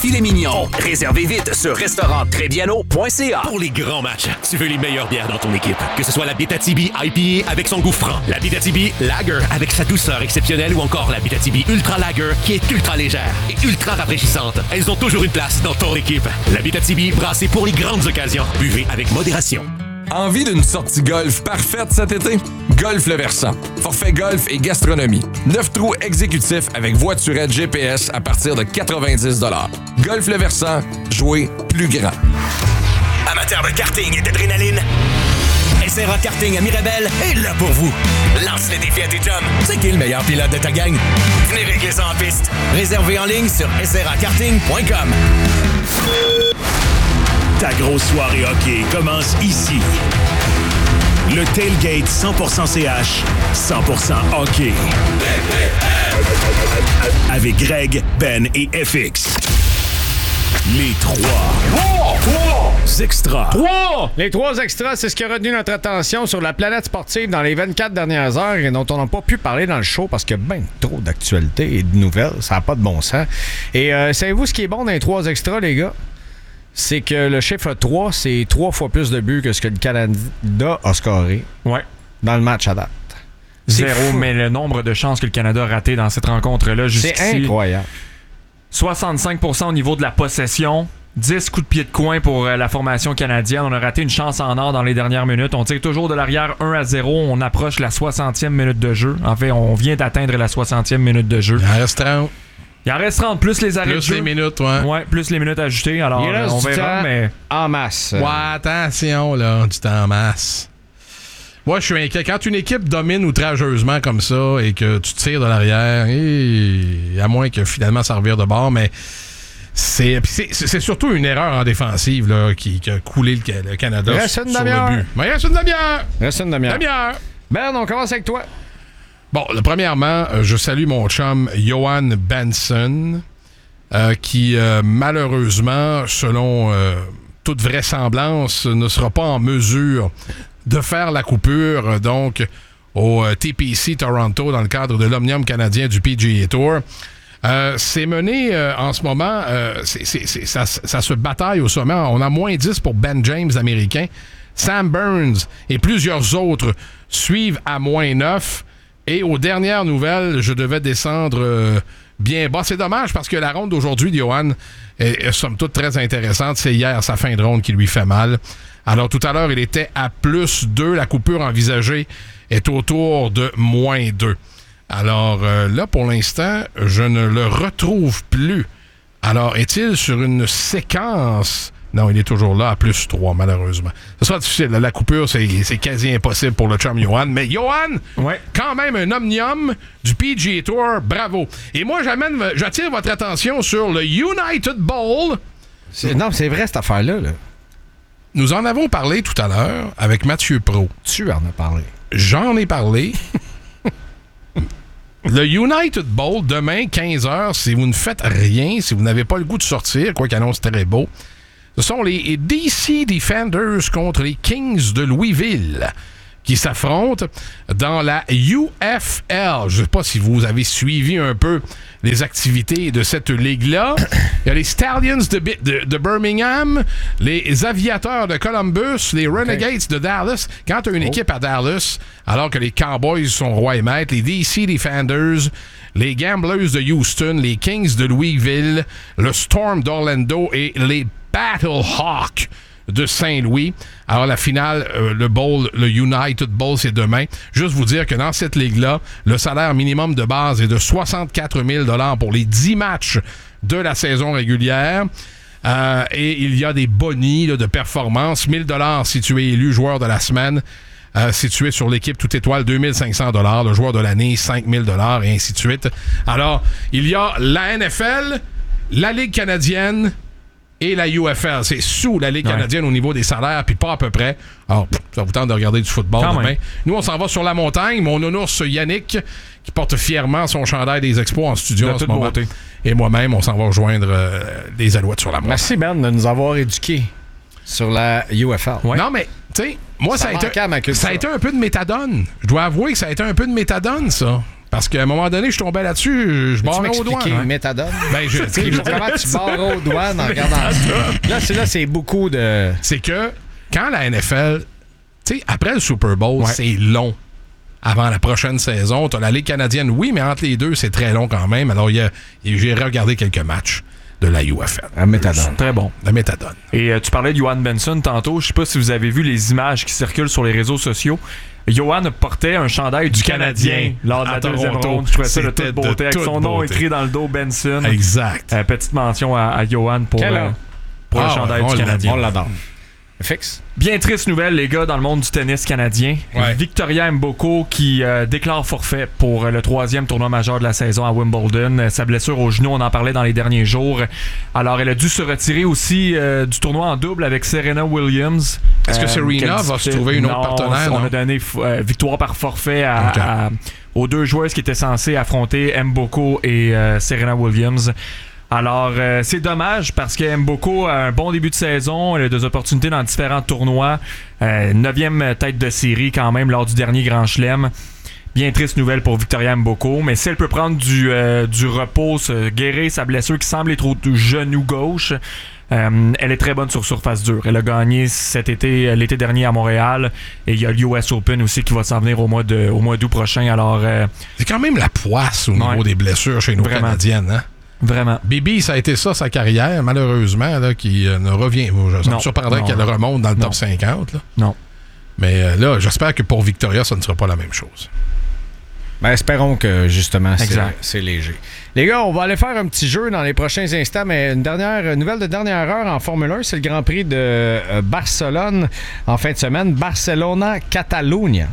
filet mignon. Réservez vite sur restauranttrèsbieno.ca. Pour les grands matchs, tu veux les meilleures bières dans ton équipe. Que ce soit la Abitibi IPA avec son goût franc, la Abitibi Lager avec sa douceur exceptionnelle ou encore la Abitibi Ultra Lager qui est ultra légère et ultra rafraîchissante. Elles ont toujours une place dans ton équipe. La Abitibi brassée pour les grandes occasions. Buvez avec modération. Envie d'une sortie golf parfaite cet été? Golf Le Versant. Forfait golf et gastronomie. 9 trous exécutifs avec voiturette GPS à partir de 90 $. Golf Le Versant. Jouer plus grand. Amateurs de karting et d'adrénaline, SRA Karting à Mirabel est là pour vous. Lance le défi à tes chums. C'est qui le meilleur pilote de ta gang? Venez régler ça en piste. Réservez en ligne sur srakarting.com. Ta grosse soirée hockey commence ici. Le Tailgate 100% CH, 100% hockey. Avec Greg, Ben et FX. Les trois extras. Les 3 extras, c'est ce qui a retenu notre attention sur la planète sportive dans les 24 dernières heures et dont on n'a pas pu parler dans le show parce qu'il y a bien trop d'actualités et de nouvelles. Ça n'a pas de bon sens. Et savez-vous ce qui est bon dans les 3 extras, les gars? C'est que le chiffre 3, c'est 3 fois plus de buts que ce que le Canada a scoré dans le match à date. 0, mais le nombre de chances que le Canada a raté dans cette rencontre-là jusqu'ici... C'est incroyable. 65% au niveau de la possession, 10 coups de pied de coin pour la formation canadienne. On a raté une chance en or dans les dernières minutes. On tire toujours de l'arrière 1-0. On approche la 60e minute de jeu. En fait, on vient d'atteindre la 60e minute de jeu. Il en reste 30. Il en reste 30, plus les arrêts de jeu. Plus les minutes, ouais. Ouais, plus les minutes ajoutées. Alors, Il reste on du verra, temps mais... en masse. Ouais, attention, là, du temps en masse. Moi, je suis inquiet. Quand une équipe domine outrageusement comme ça et que tu tires de l'arrière, à moins que finalement ça revire de bord, mais c'est surtout une erreur en défensive là, qui a coulé le Canada sur le but. Mais reste une demi-heure. Ben, on commence avec toi. Bon, premièrement, je salue mon chum Johan Benson, qui malheureusement, selon toute vraisemblance, ne sera pas en mesure de faire la coupure, donc, au TPC Toronto dans le cadre de l'Omnium canadien du PGA Tour. C'est mené en ce moment, ça se bataille au sommet. On a moins 10 pour Ben James, américain. Sam Burns et plusieurs autres suivent à moins 9. Et aux dernières nouvelles, je devais descendre bien bas. C'est dommage parce que la ronde d'aujourd'hui de Johan est somme toute très intéressante. C'est hier sa fin de ronde qui lui fait mal. Alors tout à l'heure, il était à plus 2. La coupure envisagée est autour de moins 2. Alors là, pour l'instant, je ne le retrouve plus. Alors, est-il sur une séquence? Non, il est toujours là à plus 3, malheureusement. Ce sera difficile. La coupure, c'est quasi impossible pour le chum Johan. Mais Johan, quand même un omnium du PGA Tour. Bravo. Et moi, j'attire votre attention sur le United Bowl. Non, c'est vrai, cette affaire-là. Là. Nous en avons parlé tout à l'heure avec Mathieu Pro. Tu en as parlé. J'en ai parlé. Le United Bowl, demain, 15h, si vous ne faites rien, si vous n'avez pas le goût de sortir, quoi qu'il annonce très beau, ce sont les DC Defenders contre les Kings de Louisville qui s'affrontent dans la UFL. Je ne sais pas si vous avez suivi un peu les activités de cette ligue-là. Il y a les Stallions de Birmingham, les Aviateurs de Columbus, les Renegades de Dallas. Quand tu as une équipe à Dallas, alors que les Cowboys sont rois et maîtres, les DC Defenders, les Gamblers de Houston, les Kings de Louisville, le Storm d'Orlando et les Battlehawks de Saint-Louis. Alors, la finale, le United Bowl, c'est demain. Juste vous dire que dans cette ligue-là, le salaire minimum de base est de 64 000 $ pour les 10 matchs de la saison régulière. Et il y a des bonis de performance. 1 000 $ si tu es élu joueur de la semaine. Si tu es sur l'équipe toute étoile, 2 500 $. Le joueur de l'année, 5 000 $ et ainsi de suite. Alors, il y a la NFL, la Ligue canadienne et la UFL. C'est sous la Ligue canadienne au niveau des salaires, puis pas à peu près. Alors, ça vous tente de regarder du football demain. Nous, on s'en va sur la montagne. Mon nounours Yannick, qui porte fièrement son chandail des Expos en studio en ce moment. Et moi-même, on s'en va rejoindre les Alouettes sur la montagne. Merci, Ben, de nous avoir éduqués sur la UFL. Ouais. Non, mais, tu sais, moi, ça a été un peu de méthadone. Je dois avouer que ça a été un peu de méthadone, ça. Parce qu'à un moment donné, je tombais là-dessus, je barrais au doigt. Hein? Méthadone? Ben, comment tu barres au doigt en regardant ça? Là, c'est beaucoup de... C'est que quand la NFL, tu sais, après le Super Bowl, c'est long. Avant la prochaine saison, tu as la Ligue canadienne, oui, mais entre les deux, c'est très long quand même. Alors, j'ai regardé quelques matchs de la UFL. La méthadone. Très bon. La méthadone. Et tu parlais de Johan Benson tantôt. Je sais pas si vous avez vu les images qui circulent sur les réseaux sociaux. Johan portait un chandail du Canadien lors de la deuxième ronde. Je trouvais ça de toute beauté. Avec son nom écrit dans le dos, Benson. Exact. Petite mention à Johan pour le chandail du Canadien. On l'adore. Fixe. Bien triste nouvelle, les gars, dans le monde du tennis canadien. Ouais. Victoria Mboko qui déclare forfait pour le 3e tournoi majeur de la saison à Wimbledon. Sa blessure au genou, on en parlait dans les derniers jours. Alors, elle a dû se retirer aussi du tournoi en double avec Serena Williams. Est-ce que Serena va se trouver une autre partenaire? On a donné victoire par forfait aux deux joueuses qui étaient censées affronter Mboko et Serena Williams. Alors, c'est dommage parce que Mboko a un bon début de saison. Elle a des opportunités dans différents tournois. 9e tête de série quand même lors du dernier Grand Chelem. Bien triste nouvelle pour Victoria Mboko. Mais si elle peut prendre du repos, se guérir sa blessure qui semble être au genou gauche, elle est très bonne sur surface dure. Elle a gagné l'été dernier à Montréal. Et il y a l'US Open aussi qui va s'en venir au mois d'août prochain. Alors, c'est quand même la poisse au niveau des blessures chez nos Canadiennes, hein? Vraiment. Bibi, ça a été ça, sa carrière, malheureusement, là, qui ne revient. Ça me surprendrait qu'elle remonte dans le top 50. Là. Non. Mais là, j'espère que pour Victoria, ça ne sera pas la même chose. Ben, espérons que, justement, c'est léger. Les gars, on va aller faire un petit jeu dans les prochains instants, mais une nouvelle de dernière heure en Formule 1, c'est le Grand Prix de Barcelone en fin de semaine. Barcelona-Catalunya.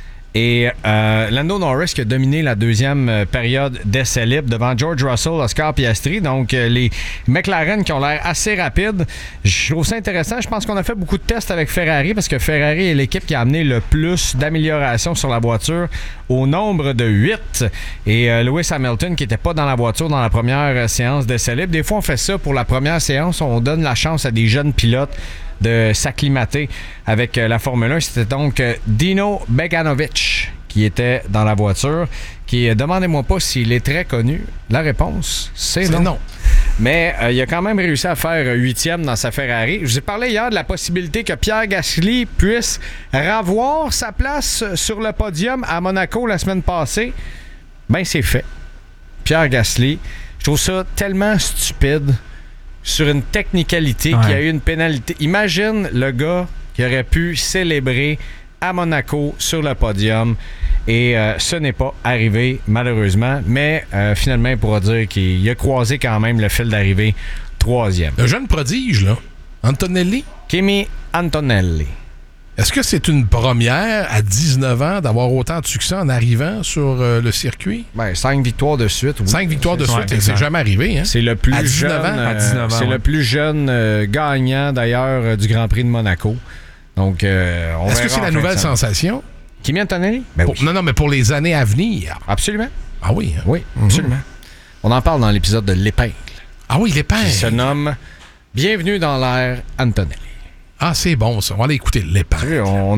Et Lando Norris qui a dominé la deuxième période d'essai libre devant George Russell, Oscar Piastri. Donc, les McLaren qui ont l'air assez rapides. Je trouve ça intéressant. Je pense qu'on a fait beaucoup de tests avec Ferrari parce que Ferrari est l'équipe qui a amené le plus d'améliorations sur la voiture au nombre de 8. Et Lewis Hamilton qui n'était pas dans la voiture dans la première séance d'essai libre. Des fois, on fait ça pour la première séance. On donne la chance à des jeunes pilotes de s'acclimater avec la Formule 1. C'était donc Dino Beganovic qui était dans la voiture, qui, demandez-moi pas s'il est très connu. La réponse, c'est non. Mais il a quand même réussi à faire 8e dans sa Ferrari. Je vous ai parlé hier de la possibilité que Pierre Gasly puisse revoir sa place sur le podium à Monaco la semaine passée. Ben, c'est fait. Pierre Gasly, je trouve ça tellement stupide. Sur une technicalité qui a eu une pénalité. Imagine le gars qui aurait pu célébrer à Monaco sur le podium. Et ce n'est pas arrivé, malheureusement. Mais finalement, il pourra dire qu'il a croisé quand même le fil d'arrivée 3e. Le jeune prodige, là, Antonelli. Kimi Antonelli. Est-ce que c'est une première à 19 ans d'avoir autant de succès en arrivant sur le circuit? Ben, 5 victoires de suite. Oui. 5 victoires de suite, c'est jamais arrivé. Hein? C'est le plus à 19 jeune, ans. À 19 ans, c'est le plus jeune gagnant, d'ailleurs, du Grand Prix de Monaco. Donc, est-ce que c'est la nouvelle sensation? Kimi Antonelli? Ben oui. Non, mais pour les années à venir. Absolument. Ah oui? Hein? Oui, absolument. On en parle dans l'épisode de l'Épingle. Ah oui, l'Épingle. Qui se nomme Bienvenue dans l'ère Antonelli. Ah, c'est bon, ça. On va aller écouter l'Épingle. On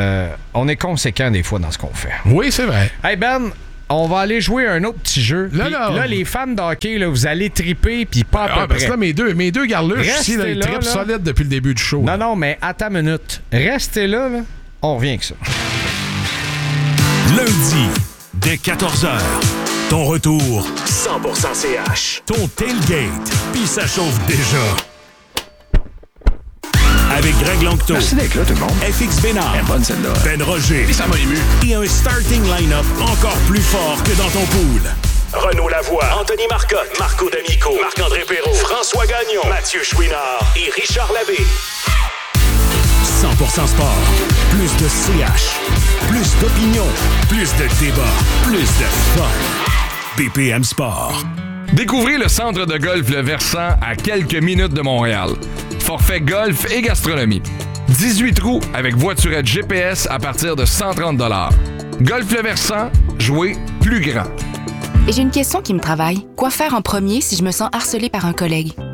est conséquent des fois dans ce qu'on fait. Oui, c'est vrai. Hey Ben, on va aller jouer un autre petit jeu. Là, les fans de hockey, là, vous allez triper, puis pas à peu près. Parce que là, mes deux garluches ici, là, ils trippent solide depuis le début du show. Non, mais attends une minute. Restez là. On revient avec ça. Lundi, dès 14h, ton retour 100% CH. ton tailgate, puis ça chauffe déjà. Avec Greg Longto, Merci d'être là, tout le monde. FX Bénard, Bonne celle-là. Ben Roger Ça m'a ému. et un starting line-up encore plus fort que dans ton pool. Renaud Lavoie, Anthony Marcotte, Marco D'Amico, Marc-André Perrault, François Gagnon, Mathieu Chouinard et Richard Labbé. 100% sport, plus de CH, plus d'opinion, plus de débat, plus de fun. BPM Sport. Découvrez le centre de golf Le Versant à quelques minutes de Montréal. Forfait golf et gastronomie. 18 trous avec voiturette GPS à partir de 130 $. Golf Le Versant, jouer plus grand. Et j'ai une question qui me travaille. Quoi faire en premier si je me sens harcelée par un collègue?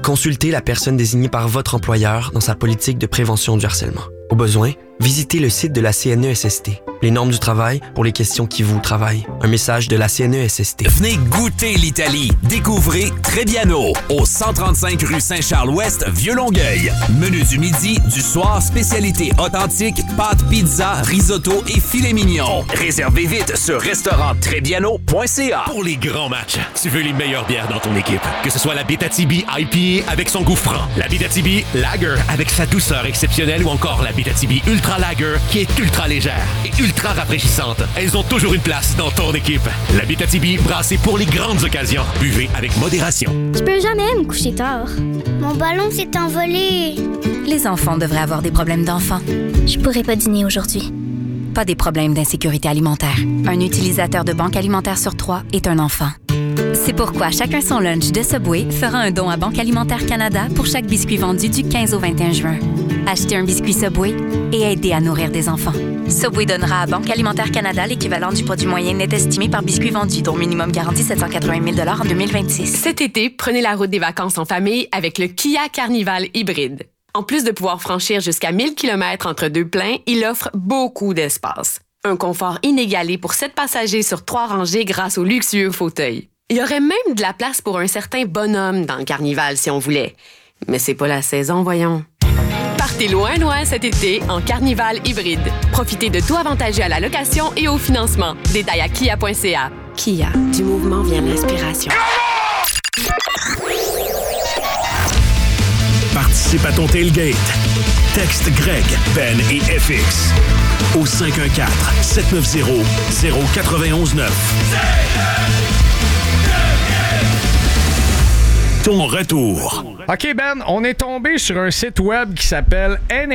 consultez la personne désignée par votre employeur dans sa politique de prévention du harcèlement. Au besoin, visitez le site de la CNESST. Les normes du travail pour les questions qui vous travaillent. Un message de la CNESST. Venez goûter l'Italie. Découvrez Trebbiano au 135 rue Saint-Charles-Ouest, Vieux-Longueuil. Menu du midi, du soir, spécialité authentique, pâtes, pizza, risotto et filet mignon. Réservez vite sur restauranttrebbiano.ca. Pour les grands matchs, tu veux les meilleures bières dans ton équipe. Que ce soit la Abitibi IPA avec son goût franc, la Abitibi Lager avec sa douceur exceptionnelle ou encore la Abitibi Ultra Lager qui est ultra légère et ultra rafraîchissante. Elles ont toujours une place dans ton équipe. La Abitibi brassée pour les grandes occasions. Buvez avec modération. Je peux jamais me coucher tard. Mon ballon s'est envolé. Les enfants devraient avoir des problèmes d'enfants. Je pourrais pas dîner aujourd'hui. Pas des problèmes d'insécurité alimentaire. Un utilisateur de Banque Alimentaire sur 3 est un enfant. C'est pourquoi Chacun son lunch de Subway fera un don à Banque Alimentaire Canada pour chaque biscuit vendu du 15 au 21 juin. Achetez un biscuit Subway et aidez à nourrir des enfants. Subway donnera à Banque Alimentaire Canada l'équivalent du produit moyen net estimé par biscuit vendu, dont minimum garanti 780 000 $ en 2026. Cet été, prenez la route des vacances en famille avec le Kia Carnival hybride. En plus de pouvoir franchir jusqu'à 1000 km entre deux pleins, il offre beaucoup d'espace. Un confort inégalé pour 7 passagers sur 3 rangées grâce aux luxueux fauteuils. Il y aurait même de la place pour un certain bonhomme dans le Carnival si on voulait. Mais c'est pas la saison, voyons. Partez loin cet été en Carnival hybride. Profitez de tout avantageux à la location et au financement. Détails à kia.ca. Kia, du mouvement vient l'inspiration. Participe à ton tailgate. Texte Greg, Ben et FX au 514-790-0919. Ton retour. OK, Ben, on est tombé sur un site web qui s'appelle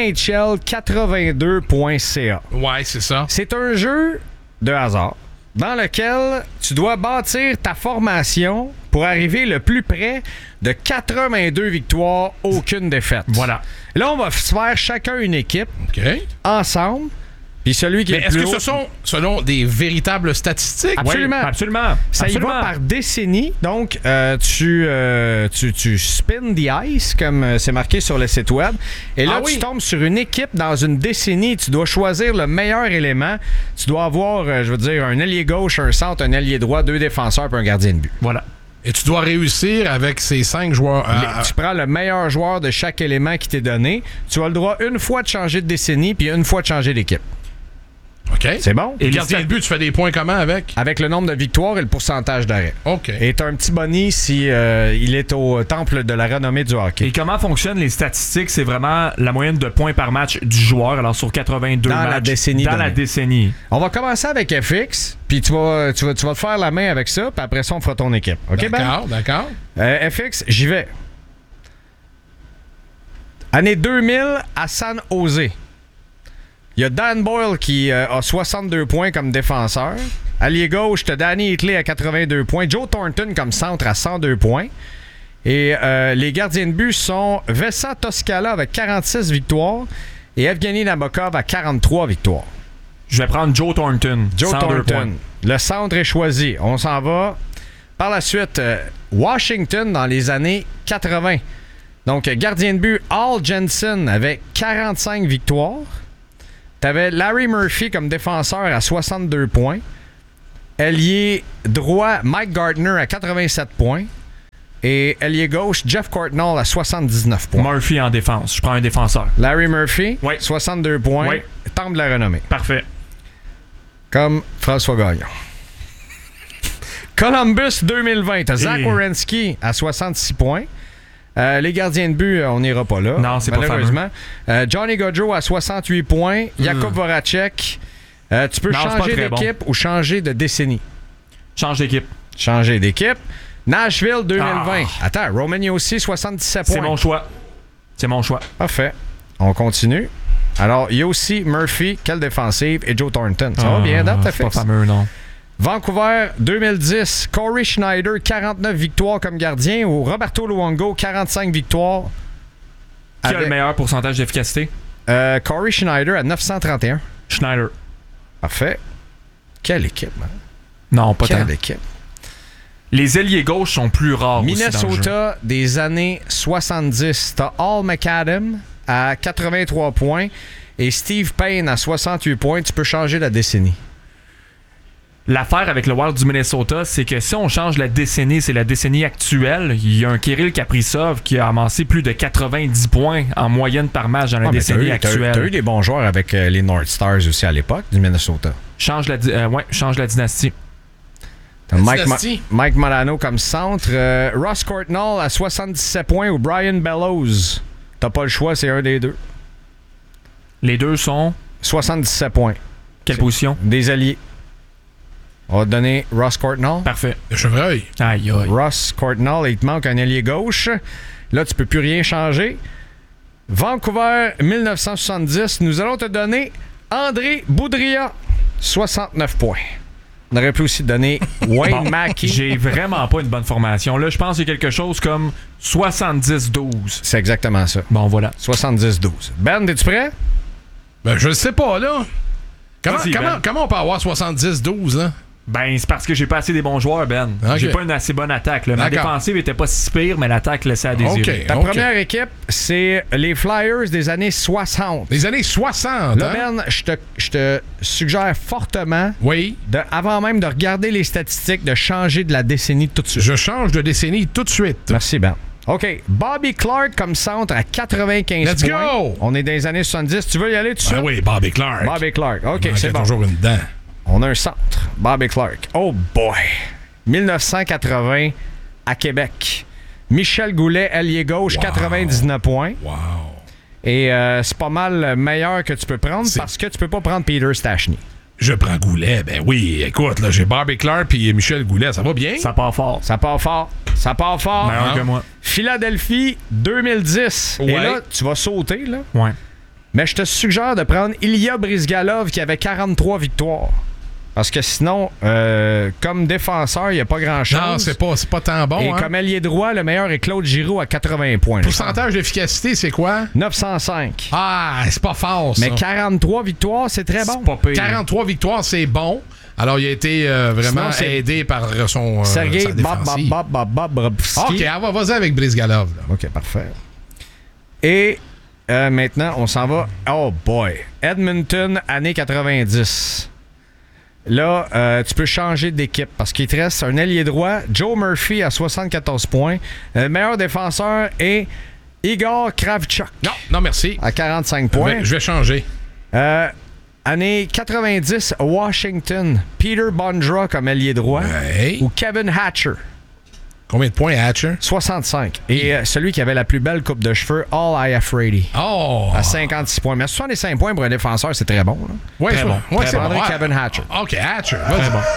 NHL82.ca. Ouais, c'est ça. C'est un jeu de hasard dans lequel tu dois bâtir ta formation pour arriver le plus près de 82 victoires, aucune défaite. Voilà. Là, on va se faire chacun une équipe ensemble. Puis celui qui est est-ce plus que ce sont selon des véritables statistiques? Absolument. Oui, absolument. Ça y va par décennie. Donc, tu spin the ice, comme c'est marqué sur le site web. Et là, tu tombes sur une équipe dans une décennie. Tu dois choisir le meilleur élément. Tu dois avoir, un ailier gauche, un centre, un ailier droit, 2 défenseurs puis un gardien de but. Voilà. Et tu dois réussir avec ces 5 joueurs. Tu prends le meilleur joueur de chaque élément qui t'est donné. Tu as le droit une fois de changer de décennie puis une fois de changer d'équipe. OK. C'est bon? Et le gardien de but, tu fais des points comment avec? Avec le nombre de victoires et le pourcentage d'arrêt. OK. Et t'as un petit boni si il est au temple de la renommée du hockey. Et comment fonctionnent les statistiques? C'est vraiment la moyenne de points par match du joueur, alors sur 82 matchs. Dans la décennie. On va commencer avec FX, puis tu vas te faire la main avec ça, puis après ça, on fera ton équipe. OK, d'accord, d'accord. FX, j'y vais. Année 2000 à San Jose. Il y a Dan Boyle qui a 62 points comme défenseur. Allié gauche, tu as Danny Hitley à 82 points. Joe Thornton comme centre à 102 points. Et les gardiens de but sont Vesa Toscala avec 46 victoires et Evgeny Nabokov à 43 victoires. Je vais prendre Joe Thornton. Joe Thornton. Le centre est choisi. On s'en va. Par la suite, Washington dans les années 80. Donc, gardien de but Al Jensen avec 45 victoires. T'avais Larry Murphy comme défenseur à 62 points. Ailier droit, Mike Gardner à 87 points. Et ailier gauche, Jeff Courtnall à 79 points. Murphy en défense. Je prends un défenseur. Larry Murphy, 62 points. Oui. Temple de la renommée. Parfait. Comme François Gagnon. Columbus 2020, t'as Zach Werenski à 66 points. Les gardiens de but, on n'ira pas là. Non, c'est pas malheureusement. Johnny Gaudreau à 68 points. Jakub Voracek. Tu peux changer d'équipe ou changer de décennie. Change d'équipe. Changer d'équipe. Nashville 2020. Attends, Roman Yossi, 77 points. C'est mon choix. Parfait. On continue. Alors, Yossi, Murphy, quelle défensive, et Joe Thornton. Ça va bien, dans ta c'est pas fameux, non. Vancouver 2010, Corey Schneider, 49 victoires comme gardien, ou Roberto Luongo, 45 victoires. Qui a le meilleur pourcentage d'efficacité? Corey Schneider à 931. Schneider. Parfait. Quelle équipe, man. Non, pas tant. Quelle équipe. Les ailiers gauches sont plus rares aussi dans le jeu. Minnesota des années 70. T'as Al McAdam à 83 points et Steve Payne à 68 points. Tu peux changer la décennie. L'affaire avec le Wild du Minnesota, c'est que si on change la décennie, c'est la décennie actuelle. Il y a un Kirill Kaprizov qui a amassé plus de 90 points en moyenne par match dans la décennie actuelle. T'as eu des bons joueurs avec les North Stars aussi à l'époque du Minnesota. Change la dynastie. T'as Mike Modano comme centre. Ross Courtnall à 77 points ou Brian Bellows. T'as pas le choix, c'est un des deux. Les deux sont 77 points. Quelle position? Des alliés. On va te donner Ross Courtnall. Parfait. Le chevreuil. Aïe, aïe. Ross Courtnall, il te manque un ailier gauche. Là, tu peux plus rien changer. Vancouver, 1970. Nous allons te donner André Boudria, 69 points. On aurait pu aussi te donner Wayne Mackey. J'ai vraiment pas une bonne formation. Là, je pense qu'il y a quelque chose comme 70-12. C'est exactement ça. Bon, voilà. 70-12. Ben, es-tu prêt? Ben, je le sais pas, là. Ben. Comment on peut avoir 70-12, là? Ben, c'est parce que j'ai pas assez des bons joueurs, Ben. Okay. J'ai pas une assez bonne attaque. Là. Ma défensive était pas si pire, mais l'attaque laissait à désirer. Ta première équipe, c'est les Flyers des années 60. Les années 60, là, Ben, je te suggère fortement, avant même de regarder les statistiques, de changer de la décennie tout de suite. Je change de décennie tout de suite. Merci, Ben. OK. Bobby Clark comme centre à 95 Let's points. Go! On est dans les années 70. Tu veux y aller tout de suite? Oui, Bobby Clark. Bobby Clark. OK, c'est bon. toujours une dent. On a un centre. Bobby Clark. Oh boy! 1980 à Québec. Michel Goulet, ailier gauche, 99 points. Wow! Et c'est pas mal meilleur que tu peux prendre parce que tu peux pas prendre Peter Stachny. Je prends Goulet. Ben oui, écoute, là, j'ai Bobby Clark puis Michel Goulet. Ça va bien? Ça part fort. Ça part fort. Ça part fort. Meilleur que moi. Philadelphie, 2010. Ouais. Et là, tu vas sauter, là. Ouais. Mais je te suggère de prendre Ilya Brizgalov qui avait 43 victoires. Parce que sinon, comme défenseur, il n'y a pas grand-chose. Non, c'est pas tant bon. Et comme ailier droit, le meilleur est Claude Giroux à 80 points. Pourcentage d'efficacité, c'est quoi? 905. Ah, c'est pas fort, ça. Mais 43 victoires, c'est très bon. C'est pas pire. 43 victoires, c'est bon. Alors, il a été vraiment aidé par son Sergei Bobrovski. OK, vas-y avec Brizgalov. Là. OK, parfait. Et maintenant, on s'en va. Oh boy. Edmonton, année 90. Là, tu peux changer d'équipe parce qu'il te reste un ailier droit, Joe Murphy à 74 points. Le meilleur défenseur est Igor Kravchuk. Non, merci. À 45 points. Je vais changer. Année 90, Washington, Peter Bondra comme ailier droit. Ouais. Ou Kevin Hatcher. Combien de points, Hatcher? 65. Et celui qui avait la plus belle coupe de cheveux, All IFRady. Oh! À 56 points. Mais 65 poins pour un défenseur, c'est très bon. Oui, très bon. Ouais, c'est bon. Kevin Hatcher. OK, Hatcher. Très bon.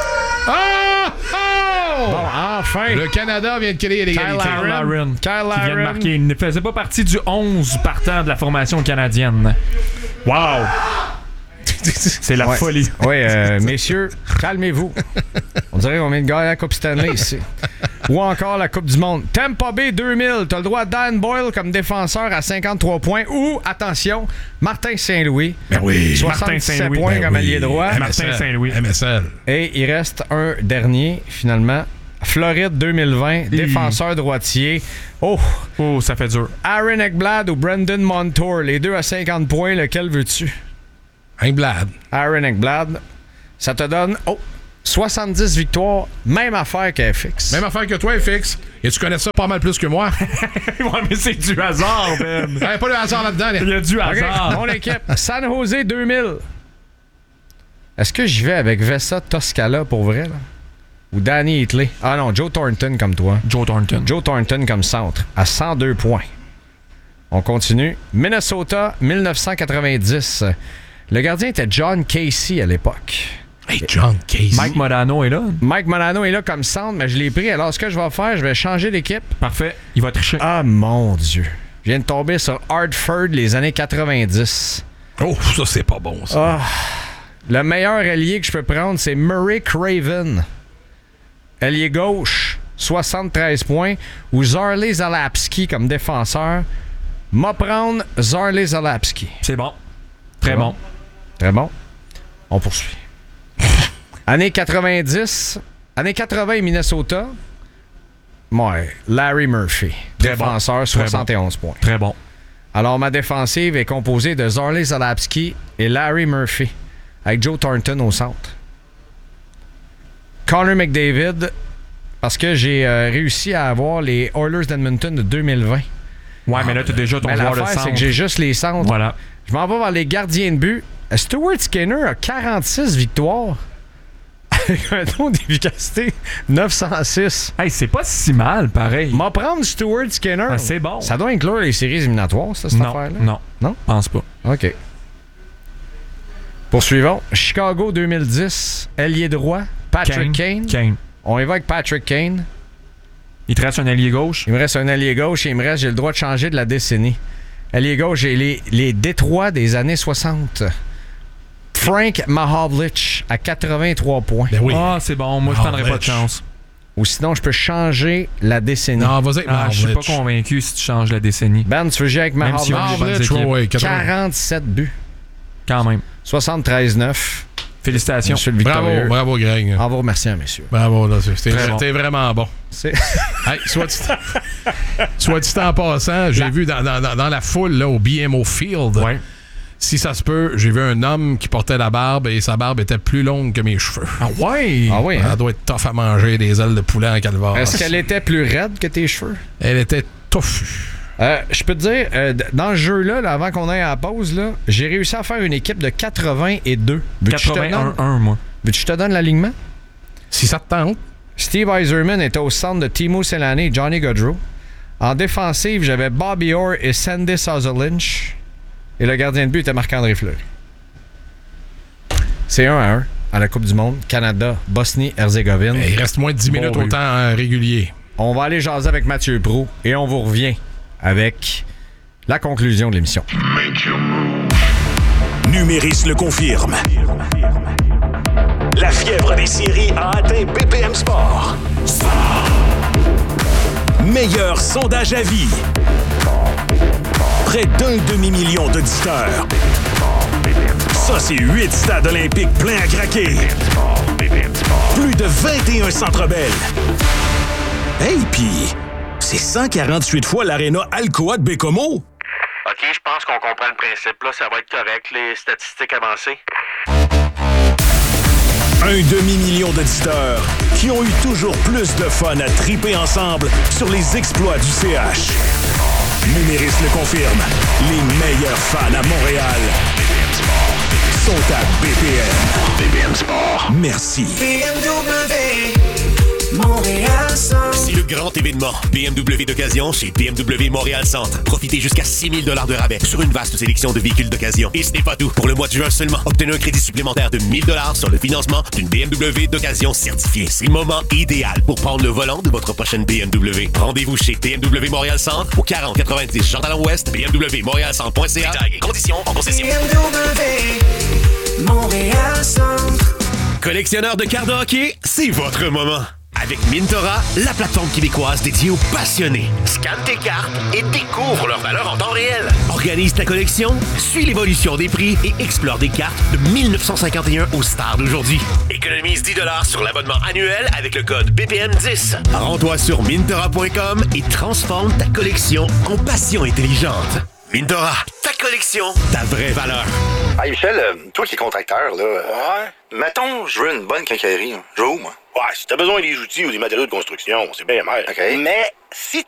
Oh! Bon, enfin! Le Canada vient de créer l'égalité. Kyle Larin. Qui vient de marquer. Il ne faisait pas partie du 11 partant de la formation canadienne. Wow! C'est la folie. Oui, messieurs, calmez-vous. On dirait qu'on vient de gagner la Coupe Stanley ici. Ou encore la Coupe du Monde. Tampa Bay 2000, t'as le droit à Dan Boyle comme défenseur à 53 points. Ou, attention, Martin Saint-Louis. Ben oui. 67 points comme allié droit. Martin Saint-Louis. MSL. Et il reste un dernier, finalement. Floride 2020, défenseur droitier. Oh, ça fait dur. Aaron Ekblad ou Brendan Montour, les deux à 50 points, lequel veux-tu? Ekblad. Aaron Ekblad. Ça te donne 70 victoires, même affaire que FX. Même affaire que toi, FX. Et tu connais ça pas mal plus que moi. Ouais, mais c'est du hasard, Ben. Il n'y a pas de hasard là-dedans. Il y a du hasard. Mon équipe, San Jose 2000. Est-ce que j'y vais avec Vesa Toscala pour vrai, là? Ou Danny Hitley? Ah non, Joe Thornton comme toi. Joe Thornton comme centre, à 102 points. On continue. Minnesota, 1990. Le gardien était John Casey à l'époque. Hey, John Casey. Mike Modano est là. Mike Modano est là comme centre, mais je l'ai pris. Alors, ce que je vais faire, je vais changer d'équipe. Parfait. Il va tricher. Ah, mon Dieu. Je viens de tomber sur Hartford, les années 90. Oh, ça, c'est pas bon, ça. Le meilleur allié que je peux prendre, c'est Murray Craven. Allié gauche, 73 points. Ou Zarley Zalapski comme défenseur. M'a prendre Zarley Zalapski. C'est bon. Très bon. Très bon. On poursuit. Année 90. Année 80 Minnesota. Ouais, Larry Murphy, Très défenseur, bon. 71 points. Très bon. Alors, ma défensive est composée de Zorley Zalapski et Larry Murphy, avec Joe Thornton au centre. Connor McDavid, parce que j'ai réussi à avoir les Oilers d'Edmonton de 2020. Ouais, mais là, tu as déjà ton joueur de l'affaire, centre. c'est que j'ai juste les centres. Voilà. Je m'en vais vers les gardiens de but. Stuart Skinner a 46 victoires. Avec un taux d'efficacité 906. Hey, c'est pas si mal, pareil. M'en prendre Stuart Skinner. Ah, c'est bon. Ça doit inclure les séries éliminatoires, ça, cette affaire-là? Non. Non? Pense pas. OK. Poursuivons. Chicago 2010. Ailier droit. Patrick Kane. On y va avec Patrick Kane. Il te reste un allié gauche? Il me reste un allié gauche et j'ai le droit de changer de la décennie. Allié gauche, j'ai les Détroits des années 60. Frank Mahovlich à 83 points. Ben oui. Ah, c'est bon. Moi, je prendrais pas de chance. Ou sinon, je peux changer la décennie. Non, vas-y avec je suis pas convaincu si tu changes la décennie. Ben, tu veux jouer avec Mahovlich? Mahovlich, 47 buts. Quand même. 73-9. Félicitations. Monsieur le victorieux. Bravo, Greg. En vous remerciant, messieurs. Bravo, là, Très bon. t'es vraiment bon. Hey, soit dit en passant, j'ai vu dans la foule là, au BMO Field, si ça se peut, j'ai vu un homme qui portait la barbe et sa barbe était plus longue que mes cheveux. Ah ouais? Ah oui, Ça doit être tough à manger des ailes de poulet en calvaire. Est-ce qu'elle était plus raide que tes cheveux? Elle était touffue. Je peux te dire, dans ce jeu-là, là, avant qu'on aille à la pause, là, j'ai réussi à faire une équipe de 82. 81, moi. Veux-tu que je te donne l'alignement? Si ça te tente. Steve Yzerman était au centre de Timo Selani et Johnny Gaudreau. En défensive, j'avais Bobby Orr et Sandy Sauser-Lynch. Et le gardien de but était Marc-André Fleury. C'est 1-1 à la Coupe du Monde. Canada, Bosnie-Herzégovine. Il reste moins de 10 minutes au temps régulier. On va aller jaser avec Mathieu Proulx et on vous revient avec la conclusion de l'émission. Numéris le confirme. La fièvre des séries a atteint BPM Sport. Meilleur sondage à vie. Près d'un demi-million d'auditeurs. Ça, c'est 8 stades olympiques pleins à craquer. Plus de 21 centres belles. Hey, pis c'est 148 fois l'aréna Alcoa de Bécomo. OK, je pense qu'on comprend le principe. Là, ça va être correct, les statistiques avancées. Un demi-million d'auditeurs qui ont eu toujours plus de fun à triper ensemble sur les exploits du CH. Numéris le confirme. Les meilleurs fans à Montréal sont à BPM. BPM Sport. Merci. BMW Montréal Centre. C'est le grand événement BMW d'occasion chez BMW Montréal Centre. Profitez jusqu'à 6 000 $ de rabais sur une vaste sélection de véhicules d'occasion. Et ce n'est pas tout. Pour le mois de juin seulement, obtenez un crédit supplémentaire de 1 000 $ sur le financement d'une BMW d'occasion certifiée. C'est le moment idéal pour prendre le volant de votre prochaine BMW. Rendez-vous chez BMW Montréal Centre au 4090 Jean-Talon-Ouest, bmwmontréalcentre.ca. Détails et conditions en concession. BMW Montréal Centre. Collectionneur de cartes de hockey, c'est votre moment. Avec Mintora, la plateforme québécoise dédiée aux passionnés. Scanne tes cartes et découvre leur valeur en temps réel. Organise ta collection, suis l'évolution des prix et explore des cartes de 1951 aux stars d'aujourd'hui. Économise 10 $ sur l'abonnement annuel avec le code BPM10. Rends-toi sur Mintora.com et transforme ta collection en passion intelligente. Mintora, ta collection, ta vraie valeur. Hey Michel, toi qui es contracteur, là. Ouais. Mettons, je veux une bonne quincaillerie. Je veux où, moi? Ouais, si t'as besoin des outils ou des matériaux de construction, c'est bien mal. OK. Mais si